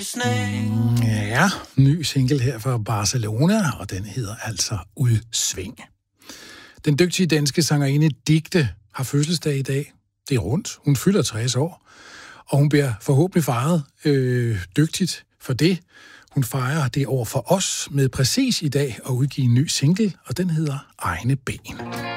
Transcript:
Ja, ny single her fra Barcelona, og den hedder altså Udsving. Den dygtige danske sangerinde Dicte har fødselsdag i dag. Det er rundt. Hun fylder 60 år, og hun bliver forhåbentlig fejret dygtigt for det. Hun fejrer det over for os med præcis i dag at udgive en ny single, og den hedder Egne Ben.